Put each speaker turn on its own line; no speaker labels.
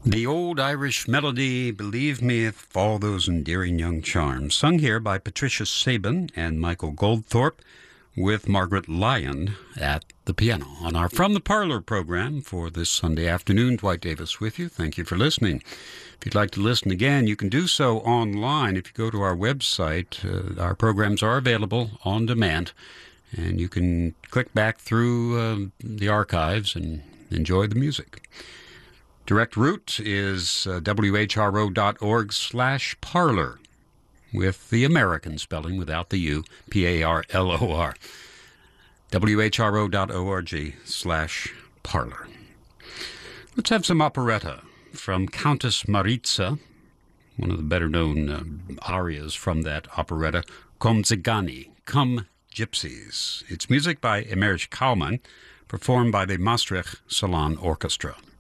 The old Irish melody, Believe Me with all those endearing young charms, sung here by Patricia Sabin and Michael Goldthorpe with Margaret Lyon at the piano on our From the Parlor program for this Sunday afternoon. Dwight Davis with you. Thank you for listening. If you'd like to listen again, you can do so online. If you go to our website, our programs are available on demand, and you can click back through the archives and enjoy the music. Direct route is whro.org/parlor with the American spelling without the U, P-A-R-L-O-R. whro.org/parlor. Let's have some operetta from Countess Maritza, one of the better-known arias from that operetta, Kom Zigani, Come Gypsies. It's music by Emmerich Kaumann, performed by the Maastricht Salon Orchestra.